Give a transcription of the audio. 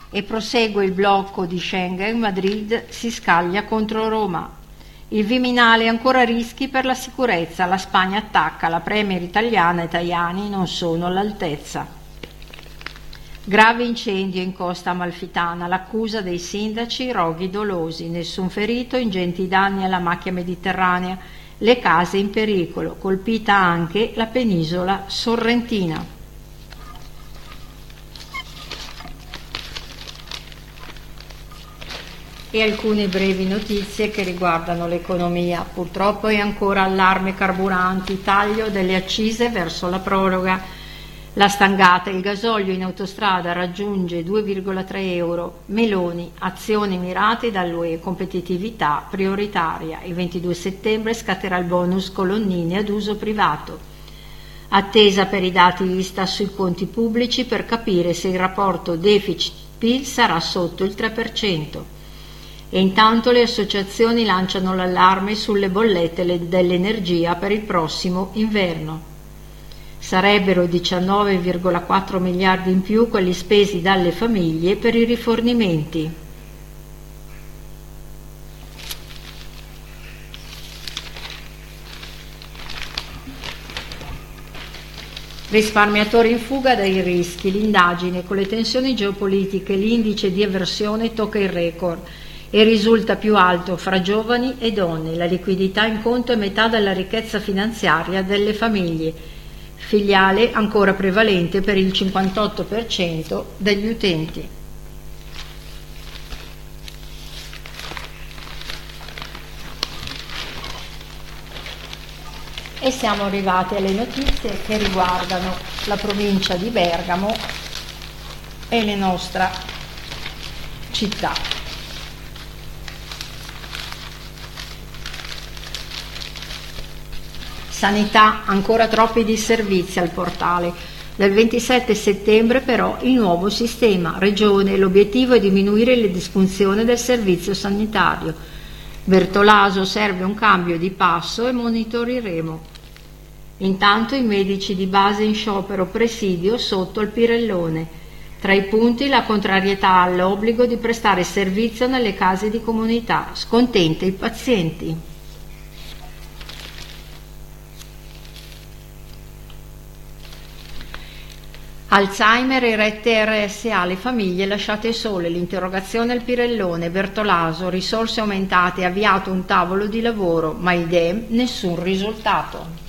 E prosegue il blocco di Schengen, Madrid si scaglia contro Roma. Il Viminale ancora rischi per la sicurezza, la Spagna attacca, la premier italiana e Tajani non sono all'altezza. Grave incendio in Costa Amalfitana, l'accusa dei sindaci, roghi dolosi, nessun ferito, ingenti danni alla macchia mediterranea, le case in pericolo, colpita anche la penisola sorrentina. E alcune brevi notizie che riguardano l'economia. Purtroppo è ancora allarme carburanti, taglio delle accise verso la proroga. La stangata, il gasolio in autostrada raggiunge 2,3 euro. Meloni, azioni mirate dall'UE, competitività prioritaria. Il 22 settembre scatterà il bonus colonnine ad uso privato. Attesa per i dati ISTAT sui conti pubblici per capire se il rapporto deficit-PIL sarà sotto il 3%. E intanto le associazioni lanciano l'allarme sulle bollette dell'energia per il prossimo inverno. Sarebbero 19,4 miliardi in più quelli spesi dalle famiglie per i rifornimenti. Risparmiatori in fuga dai rischi, l'indagine con le tensioni geopolitiche, l'indice di avversione tocca il record e risulta più alto fra giovani e donne. La liquidità in conto è metà della ricchezza finanziaria delle famiglie, filiale ancora prevalente per il 58% degli utenti. E siamo arrivati alle notizie che riguardano la provincia di Bergamo e la nostra città. Sanità, ancora troppi disservizi al portale. Dal 27 settembre però il nuovo sistema. Regione, l'obiettivo è diminuire le disfunzioni del servizio sanitario. Bertolaso, serve un cambio di passo e monitoreremo. Intanto i medici di base in sciopero presidio sotto il Pirellone. Tra i punti la contrarietà all'obbligo di prestare servizio nelle case di comunità. Scontenta i pazienti. Alzheimer e rette RSA, le famiglie lasciate sole, l'interrogazione al Pirellone, Bertolaso, risorse aumentate, avviato un tavolo di lavoro, ma il DEM nessun risultato.